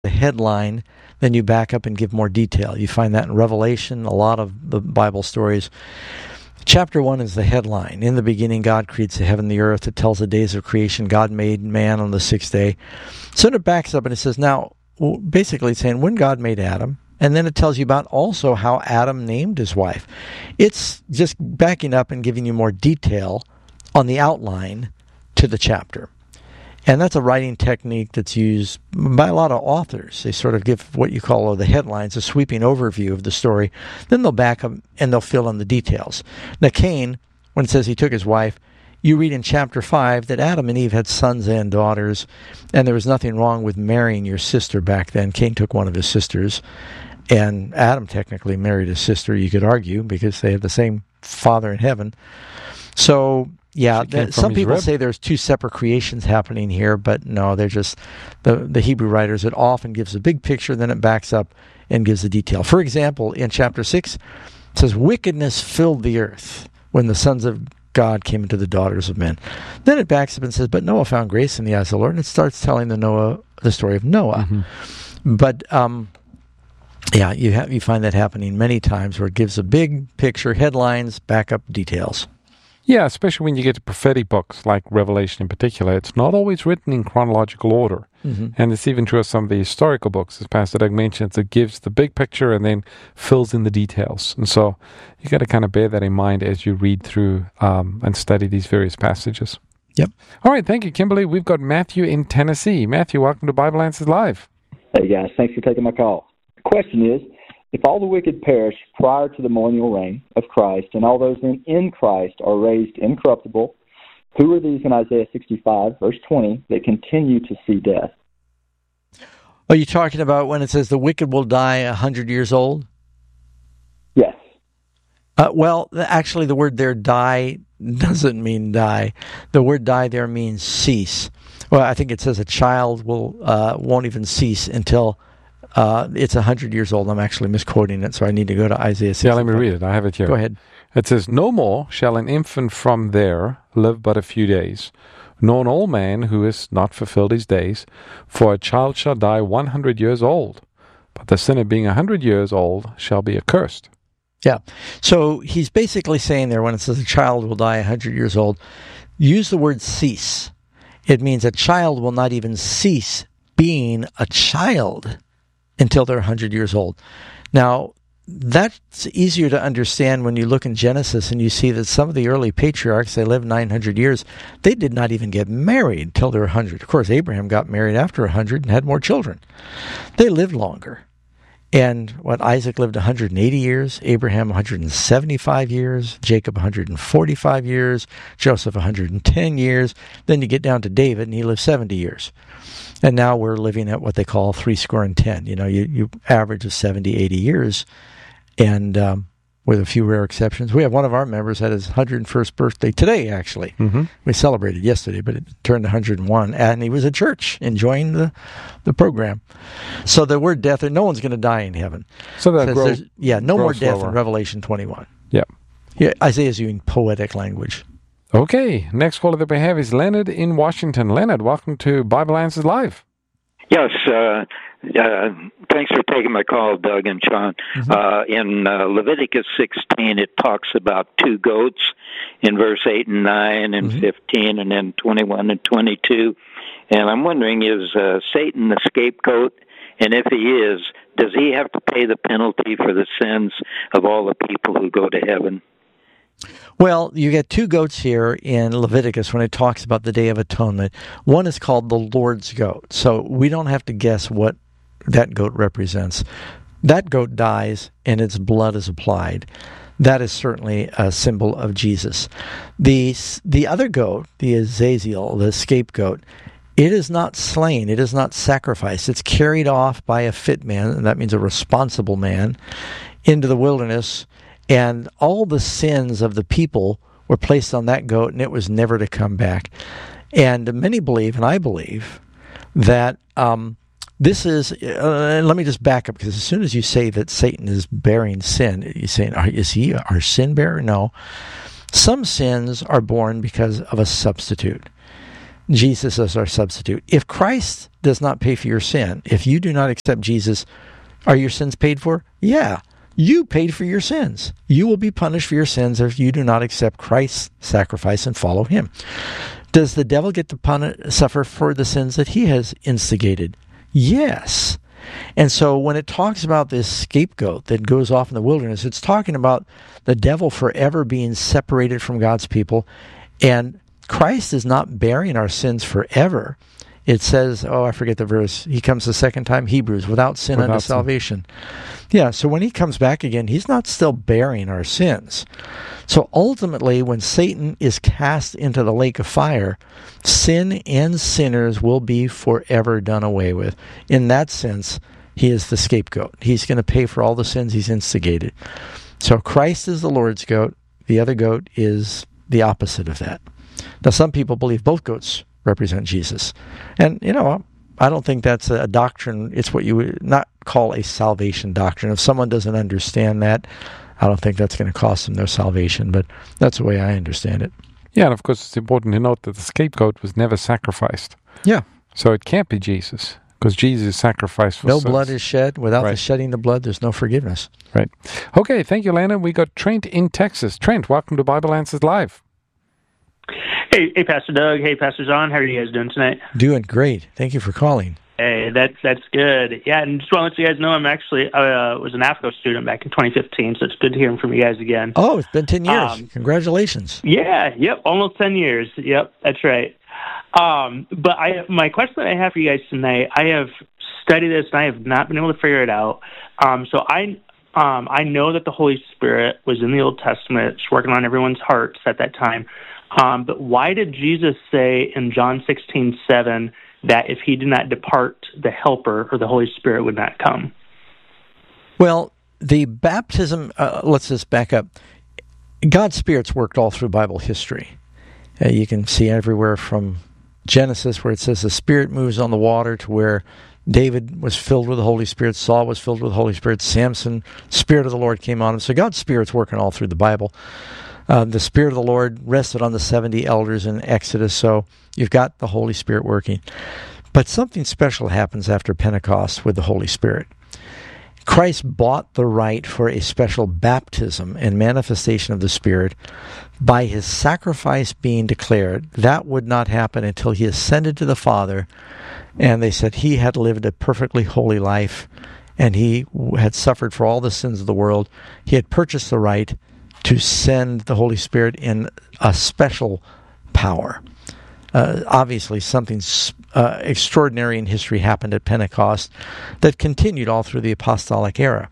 the headline, then you back up and give more detail. You find that in Revelation, a lot of the Bible stories. Chapter 1 is the headline. In the beginning, God creates the heaven and the earth. It tells the days of creation. God made man on the sixth day. So it backs up and it says, now, basically it's saying when God made Adam, and then it tells you about also how Adam named his wife. It's just backing up and giving you more detail on the outline to the chapter. And that's a writing technique that's used by a lot of authors. They sort of give what you call the headlines, a sweeping overview of the story. Then they'll back up and they'll fill in the details. Now, Cain, when it says he took his wife, you read in chapter 5 that Adam and Eve had sons and daughters, and there was nothing wrong with marrying your sister back then. Cain took one of his sisters, and Adam technically married his sister, you could argue, because they had the same father in heaven. So, yeah, some people say there's two separate creations happening here, but no, they're just the Hebrew writers. It often gives a big picture, then it backs up and gives the detail. For example, in chapter 6, it says, wickedness filled the earth when the sons of God came into the daughters of men. Then it backs up and says, but Noah found grace in the eyes of the Lord, and it starts telling the story of Noah. Mm-hmm. But yeah, you find that happening many times where it gives a big picture, headlines, backup details. Yeah, especially when you get to prophetic books like Revelation in particular. It's not always written in chronological order. Mm-hmm. And it's even true of some of the historical books, as Pastor Doug mentions. It gives the big picture and then fills in the details. And so you got to kind of bear that in mind as you read through and study these various passages. Yep. All right, thank you, Kimberly. We've got Matthew in Tennessee. Matthew, welcome to Bible Answers Live. Hey, guys. Thanks for taking my call. The question is, if all the wicked perish prior to the millennial reign of Christ, and all those in Christ are raised incorruptible, who are these in Isaiah 65, verse 20, that continue to see death? Are you talking about when it says the wicked will die 100 years old? Yes. Well, actually, the word there, die, doesn't mean die. The word die there means cease. Well, I think it says a child won't even cease until it's 100 years old. I'm actually misquoting it, so I need to go to Isaiah 65. Yeah, let me read it. I have it here. Go ahead. It says, no more shall an infant from there live but a few days, nor an old man who has not fulfilled his days, for a child shall die 100 years old, but the sinner being 100 years old shall be accursed. Yeah. So he's basically saying there, when it says a child will die 100 years old, use the word cease. It means a child will not even cease being a child until they're 100 years old. Now, that's easier to understand when you look in Genesis and you see that some of the early patriarchs, they lived 900 years. They did not even get married till they were 100. Of course, Abraham got married after 100 and had more children. They lived longer. And Isaac lived 180 years, Abraham 175 years, Jacob 145 years, Joseph 110 years. Then you get down to David, and he lived 70 years. And now we're living at what they call 70. You average of 70, 80 years. And with a few rare exceptions. We have one of our members had his 101st birthday today, actually. Mm-hmm. We celebrated yesterday, but it turned 101. And he was at church enjoying the program. So the word death, no one's going to die in heaven. So that no more death slower. In Revelation 21. Yeah. Yeah, Isaiah's using poetic language. Okay. Next caller that we have is Leonard in Washington. Leonard, welcome to Bible Answers Live. Yes, thanks for taking my call, Doug and Sean. Mm-hmm. In Leviticus 16, it talks about two goats in verse 8 and 9 and mm-hmm. 15 and then 21 and 22. And I'm wondering, is Satan the scapegoat? And if he is, does he have to pay the penalty for the sins of all the people who go to heaven? Well, you get two goats here in Leviticus when it talks about the Day of Atonement. One is called the Lord's goat. So we don't have to guess what that goat represents. That goat dies and its blood is applied. That is certainly a symbol of Jesus. The other goat, the Azazel, the scapegoat, it is not slain. It is not sacrificed. It's carried off by a fit man, and that means a responsible man, into the wilderness. And all the sins of the people were placed on that goat, and it was never to come back. And many believe, and I believe, that this is, let me just back up, because as soon as you say that Satan is bearing sin, you're saying, is he our sin bearer? No. Some sins are born because of a substitute. Jesus as our substitute. If Christ does not pay for your sin, if you do not accept Jesus, are your sins paid for? Yeah. You paid for your sins. You will be punished for your sins if you do not accept Christ's sacrifice and follow him. Does the devil get to suffer for the sins that he has instigated? Yes. And so when it talks about this scapegoat that goes off in the wilderness, it's talking about the devil forever being separated from God's people. And Christ is not bearing our sins forever. It says, I forget the verse. He comes the second time, Hebrews, without sin unto salvation. Yeah, so when he comes back again, he's not still bearing our sins. So ultimately, when Satan is cast into the lake of fire, sin and sinners will be forever done away with. In that sense, he is the scapegoat. He's going to pay for all the sins he's instigated. So Christ is the Lord's goat. The other goat is the opposite of that. Now, some people believe both goats represent Jesus. And, I don't think that's a doctrine. It's what you would not call a salvation doctrine. If someone doesn't understand that, I don't think that's going to cost them their salvation, but that's the way I understand it. Yeah, and of course it's important to note that the scapegoat was never sacrificed. Yeah. So it can't be Jesus, because Jesus is sacrificed for sins. No blood is shed. Without the shedding of the blood, there's no forgiveness. Right. Okay, thank you, Lana. We got Trent in Texas. Trent, welcome to Bible Answers Live. Hey, Pastor Doug. Hey, Pastor John. How are you guys doing tonight? Doing great. Thank you for calling. Hey, that's good. Yeah, and just want to let you guys know I was an AFCO student back in 2015, so it's good to hear from you guys again. Oh, it's been 10 years. Congratulations. Yeah, almost 10 years. Yep, that's right. But my question that I have for you guys tonight, I have studied this and I have not been able to figure it out. So I know that the Holy Spirit was in the Old Testament, it's working on everyone's hearts at that time. But why did Jesus say in John 16:7 that if he did not depart, the Helper or the Holy Spirit would not come? Well, the baptism, let's just back up. God's Spirit's worked all through Bible history. You can see everywhere from Genesis where it says the Spirit moves on the water to where David was filled with the Holy Spirit, Saul was filled with the Holy Spirit, Samson, Spirit of the Lord came on him. So God's Spirit's working all through the Bible. The Spirit of the Lord rested on the 70 elders in Exodus, so you've got the Holy Spirit working. But something special happens after Pentecost with the Holy Spirit. Christ bought the right for a special baptism and manifestation of the Spirit by his sacrifice being declared. That would not happen until he ascended to the Father, and they said he had lived a perfectly holy life, and he had suffered for all the sins of the world. He had purchased the right to send the Holy Spirit in a special power. Obviously, something extraordinary in history happened at Pentecost that continued all through the apostolic era.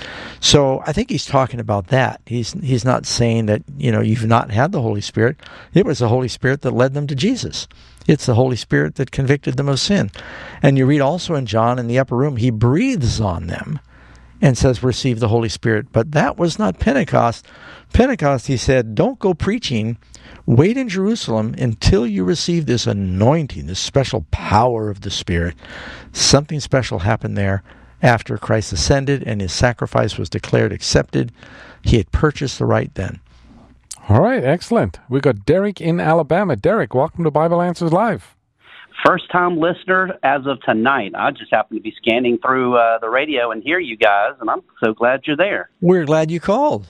So I think he's talking about that. He's not saying that, you've not had the Holy Spirit. It was the Holy Spirit that led them to Jesus. It's the Holy Spirit that convicted them of sin. And you read also in John in the upper room, he breathes on them and says, receive the Holy Spirit. But that was not Pentecost. Pentecost, he said, don't go preaching. Wait in Jerusalem until you receive this anointing, this special power of the Spirit. Something special happened there after Christ ascended and his sacrifice was declared accepted. He had purchased the right then. All right, excellent. We got Derek in Alabama. Derek, welcome to Bible Answers Live. First-time listener as of tonight. I just happen to be scanning through the radio and hear you guys, and I'm so glad you're there. We're glad you called.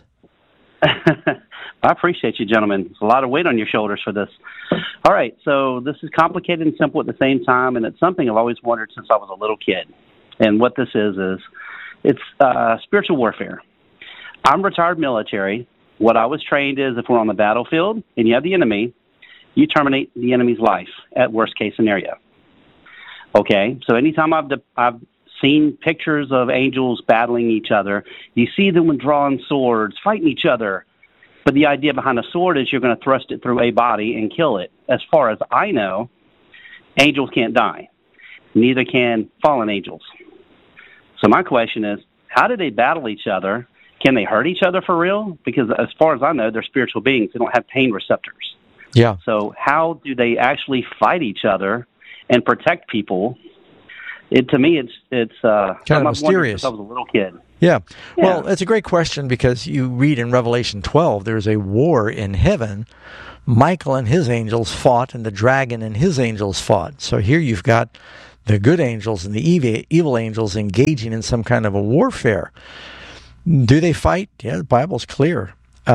I appreciate you, gentlemen. There's a lot of weight on your shoulders for this. All right, so this is complicated and simple at the same time, and it's something I've always wondered since I was a little kid. And what this is it's spiritual warfare. I'm retired military. What I was trained is if we're on the battlefield and you have the enemy, you terminate the enemy's life at worst case scenario. Okay, so anytime I've seen pictures of angels battling each other, you see them with drawn swords fighting each other. But the idea behind a sword is you're going to thrust it through a body and kill it. As far as I know, angels can't die. Neither can fallen angels. So my question is, how do they battle each other? Can they hurt each other for real? Because as far as I know, they're spiritual beings. They don't have pain receptors. Yeah. So how do they actually fight each other and protect people? To me, it's kind of mysterious. Since I was a little kid. Yeah. Well, it's a great question because you read in Revelation 12, there's a war in heaven Michael and his angels fought, and the dragon and his angels fought. So here you've got the good angels and the evil angels engaging in some kind of a warfare. Do they fight? Yeah, the Bible's clear.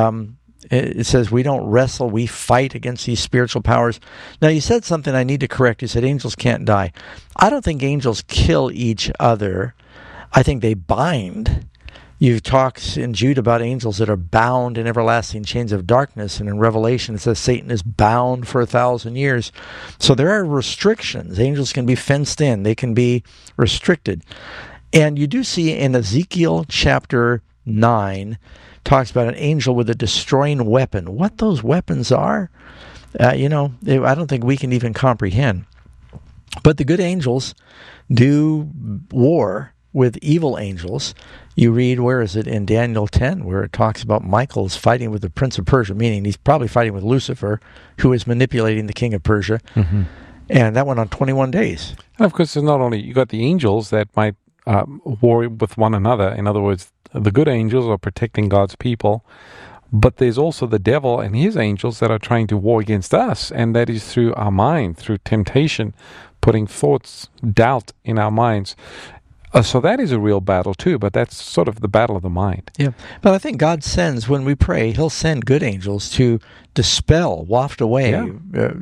It says we don't wrestle, we fight against these spiritual powers. Now, you said something I need to correct. You said angels can't die. I don't think angels kill each other. I think they bind. You talk in Jude about angels that are bound in everlasting chains of darkness, and in Revelation it says Satan is bound for 1,000 years. So there are restrictions. Angels can be fenced in. They can be restricted. And you do see in Ezekiel chapter 9, talks about an angel with a destroying weapon. What those weapons are, I don't think we can even comprehend. But the good angels do war with evil angels. You read, where is it, in Daniel 10, where it talks about Michael is fighting with the prince of Persia, meaning he's probably fighting with Lucifer, who is manipulating the king of Persia. Mm-hmm. And that went on 21 days. And of course, it's not only, you got the angels that might war with one another. In other words, the good angels are protecting God's people, but there's also the devil and his angels that are trying to war against us, and that is through our mind, through temptation, putting thoughts, doubt in our minds. So that is a real battle too, but that's sort of the battle of the mind. Yeah, but I think God sends, when we pray, He'll send good angels to dispel, waft away. Yeah.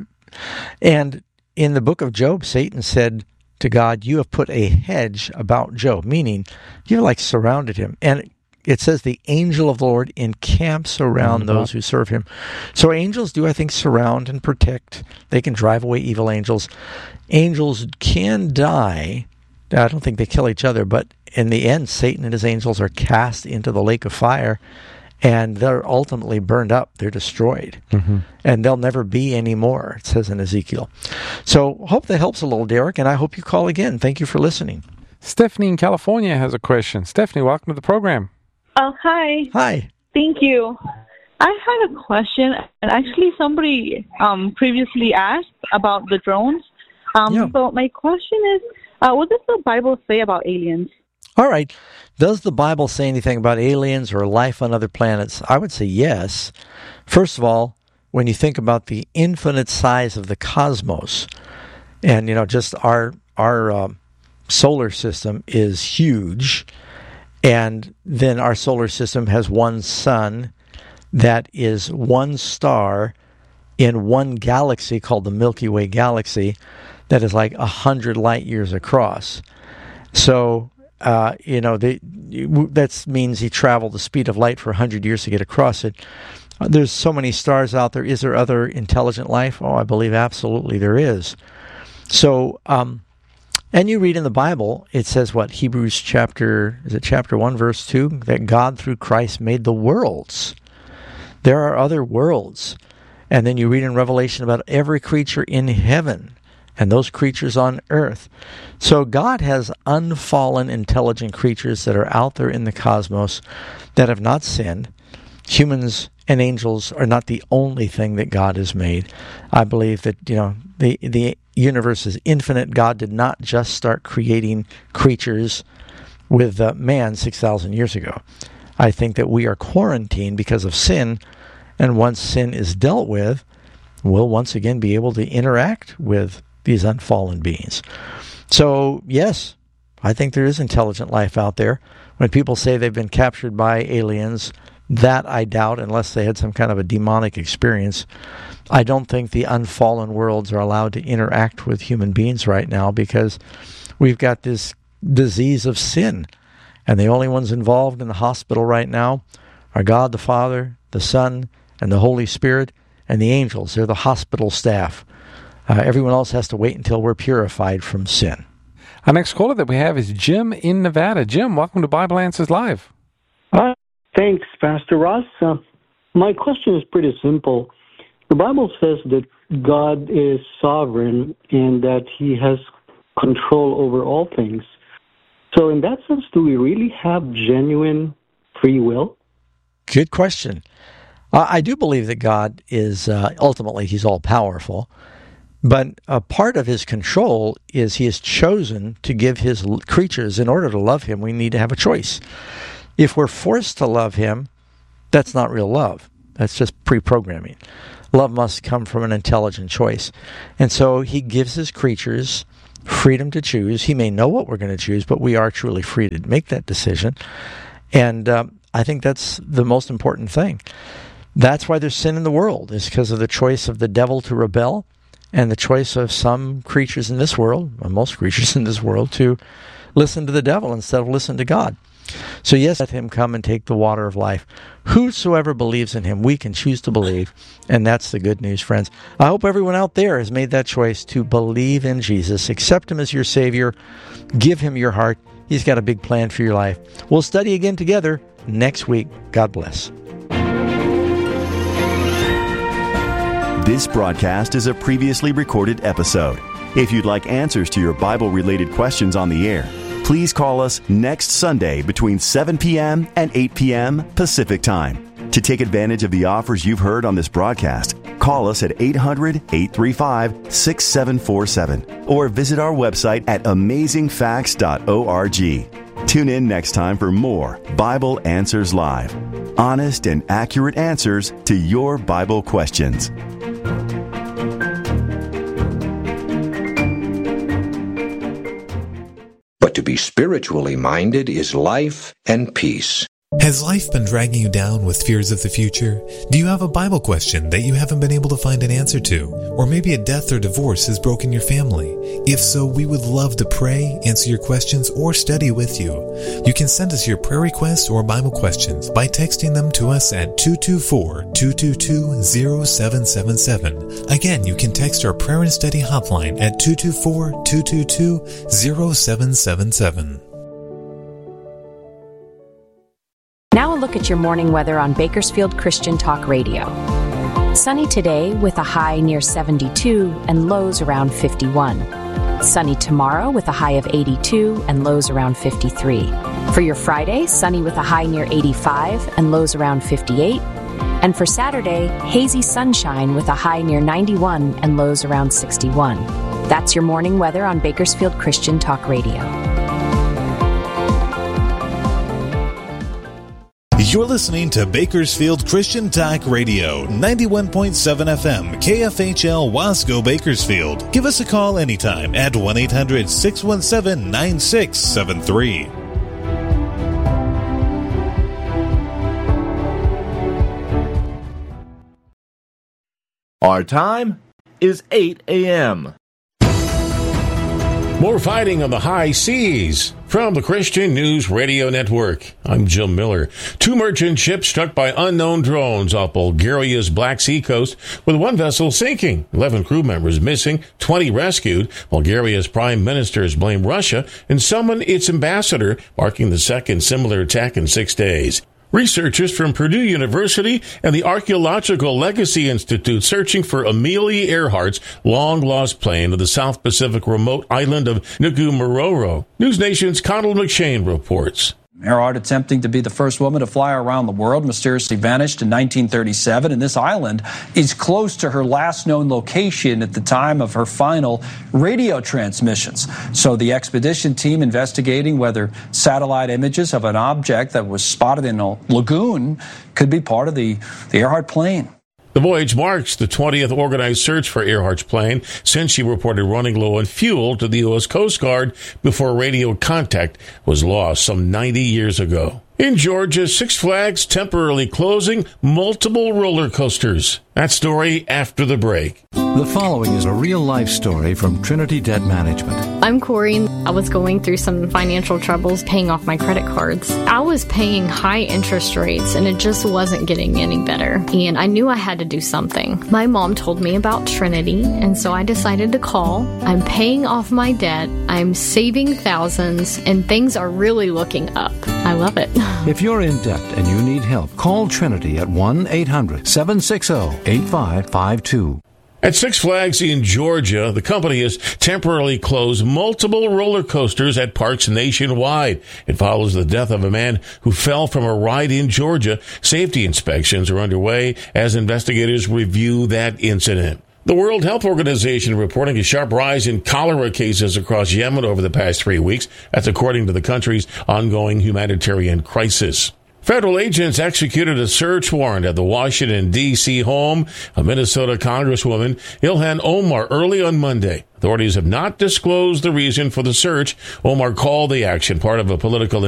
And in the book of Job, Satan said to God, you have put a hedge about Job, meaning you've like surrounded him. And it says the angel of the Lord encamps around those who serve him. So angels do, I think, surround and protect. They can drive away evil angels. Angels can die. I don't think they kill each other, but in the end, Satan and his angels are cast into the lake of fire, and they're ultimately burned up. They're destroyed. Mm-hmm. And they'll never be any more, it says in Ezekiel. So hope that helps a little, Derek, and I hope you call again. Thank you for listening. Stephanie in California has a question. Stephanie, welcome to the program. Oh, hi. Hi. Thank you. I had a question, and actually somebody previously asked about the drones. So my question is, what does the Bible say about aliens? All right. Does the Bible say anything about aliens or life on other planets? I would say yes. First of all, when you think about the infinite size of the cosmos, and just our solar system is huge, and then our solar system has one sun that is one star in one galaxy called the Milky Way galaxy that is like 100 light years across. So that means he traveled the speed of light for 100 years to get across it. There's so many stars out there. Is there other intelligent life? Oh, I believe absolutely there is. So, and you read in the Bible, it says what? Hebrews chapter 1, verse 2? That God through Christ made the worlds. There are other worlds. And then you read in Revelation about every creature in heaven and those creatures on earth. So God has unfallen, intelligent creatures that are out there in the cosmos that have not sinned. Humans and angels are not the only thing that God has made. I believe that, the universe is infinite. God did not just start creating creatures with man 6,000 years ago. I think that we are quarantined because of sin, and once sin is dealt with, we'll once again be able to interact with these unfallen beings. So, yes, I think there is intelligent life out there. When people say they've been captured by aliens, that I doubt, unless they had some kind of a demonic experience. I don't think the unfallen worlds are allowed to interact with human beings right now because we've got this disease of sin. And the only ones involved in the hospital right now are God the Father, the Son, and the Holy Spirit, and the angels. They're the hospital staff. Everyone else has to wait until we're purified from sin. Our next caller that we have is Jim in Nevada. Jim, welcome to Bible Answers Live. Hi. Thanks, Pastor Ross. My question is pretty simple. The Bible says that God is sovereign and that He has control over all things. So in that sense, do we really have genuine free will? Good question. I do believe that God is, ultimately, He's all-powerful. But a part of His control is He has chosen to give His creatures, in order to love Him, we need to have a choice. If we're forced to love Him, that's not real love. That's just pre-programming. Love must come from an intelligent choice. And so he gives his creatures freedom to choose. He may know what we're going to choose, but we are truly free to make that decision. And I think that's the most important thing. That's why there's sin in the world, is because of the choice of the devil to rebel and the choice of some creatures in this world, or most creatures in this world, to listen to the devil instead of listen to God. So yes, let him come and take the water of life. Whosoever believes in him, we can choose to believe. And that's the good news, friends. I hope everyone out there has made that choice to believe in Jesus. Accept him as your Savior. Give him your heart. He's got a big plan for your life. We'll study again together next week. God bless. This broadcast is a previously recorded episode. If you'd like answers to your Bible-related questions on the air, please call us next Sunday between 7 p.m. and 8 p.m. Pacific Time. To take advantage of the offers you've heard on this broadcast, call us at 800-835-6747 or visit our website at amazingfacts.org. Tune in next time for more Bible Answers Live. Honest and accurate answers to your Bible questions. But to be spiritually minded is life and peace. Has life been dragging you down with fears of the future? Do you have a Bible question that you haven't been able to find an answer to? Or maybe a death or divorce has broken your family? If so, we would love to pray, answer your questions, or study with you. You can send us your prayer requests or Bible questions by texting them to us at 224-222-0777. Again, you can text our prayer and study hotline at 224-222-0777. Now a look at your morning weather on Bakersfield Christian Talk Radio. Sunny today with a high near 72 and lows around 51. Sunny tomorrow with a high of 82 and lows around 53. For your Friday, sunny with a high near 85 and lows around 58. And for Saturday, hazy sunshine with a high near 91 and lows around 61. That's your morning weather on Bakersfield Christian Talk Radio. You're listening to Bakersfield Christian Talk Radio, 91.7 FM, KFHL Wasco, Bakersfield. Give us a call anytime at 1-800-617-9673. Our time is 8 a.m. More fighting on the high seas. From the Christian News Radio Network, I'm Jim Miller. 2 merchant ships struck by unknown drones off Bulgaria's Black Sea coast, with 1 vessel sinking, 11 crew members missing, 20 rescued. Bulgaria's prime minister has blamed Russia and summoned its ambassador, marking the second similar attack in 6 days. Researchers from Purdue University and the Archaeological Legacy Institute searching for Amelia Earhart's long-lost plane of the South Pacific remote island of Nikumaroro. News Nation's Connell McShane reports. Earhart, attempting to be the first woman to fly around the world, mysteriously vanished in 1937, and this island is close to her last known location at the time of her final radio transmissions. So the expedition team investigating whether satellite images of an object that was spotted in a lagoon could be part of the Earhart plane. The voyage marks the 20th organized search for Earhart's plane since she reported running low on fuel to the U.S. Coast Guard before radio contact was lost some 90 years ago. In Georgia, Six Flags temporarily closing multiple roller coasters. That story after the break. The following is a real-life story from Trinity Debt Management. I'm Corey. I was going through some financial troubles paying off my credit cards. I was paying high interest rates, and it just wasn't getting any better. And I knew I had to do something. My mom told me about Trinity, and so I decided to call. I'm paying off my debt. I'm saving thousands, and things are really looking up. I love it. If you're in debt and you need help, call Trinity at 1-800-760-8552. At Six Flags in Georgia, the company has temporarily closed multiple roller coasters at parks nationwide. It follows the death of a man who fell from a ride in Georgia. Safety inspections are underway as investigators review that incident. The World Health Organization reporting a sharp rise in cholera cases across Yemen over the past 3 weeks. That's according to the country's ongoing humanitarian crisis. Federal agents executed a search warrant at the Washington, D.C. home of Minnesota Congresswoman Ilhan Omar early on Monday. Authorities have not disclosed the reason for the search. Omar called the action part of a political